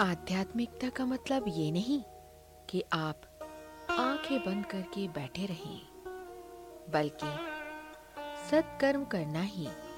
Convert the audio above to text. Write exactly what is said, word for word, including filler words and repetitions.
आध्यात्मिकता का मतलब ये नहीं कि आप आंखें बंद करके बैठे रहें, बल्कि सत्कर्म करना ही